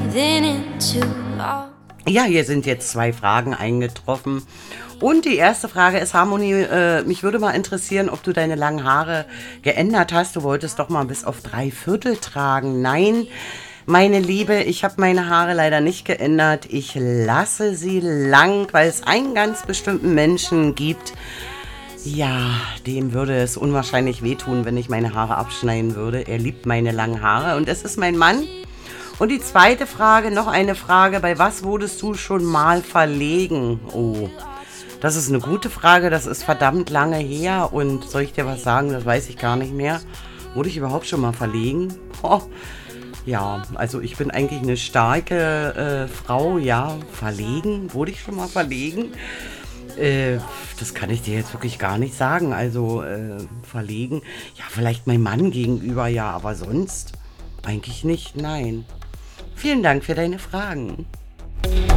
then into all. Ja, hier sind jetzt 2 Fragen eingetroffen. Und die erste Frage ist, Harmonie, mich würde mal interessieren, ob du deine langen Haare geändert hast. Du wolltest doch mal bis auf 3/4 tragen. Nein, meine Liebe, ich habe meine Haare leider nicht geändert. Ich lasse sie lang, weil es einen ganz bestimmten Menschen gibt. Ja, dem würde es unwahrscheinlich wehtun, wenn ich meine Haare abschneiden würde. Er liebt meine langen Haare und es ist mein Mann. Und die zweite Frage, noch eine Frage, bei was wurdest du schon mal verlegen? Oh, das ist eine gute Frage, das ist verdammt lange her und soll ich dir was sagen, das weiß ich gar nicht mehr. Wurde ich überhaupt schon mal verlegen? Oh, ja, also ich bin eigentlich eine starke Frau, ja, verlegen, wurde ich schon mal verlegen? Das kann ich dir jetzt wirklich gar nicht sagen, also verlegen, ja, vielleicht mein Mann gegenüber, ja, aber sonst eigentlich nicht, nein. Vielen Dank für deine Fragen.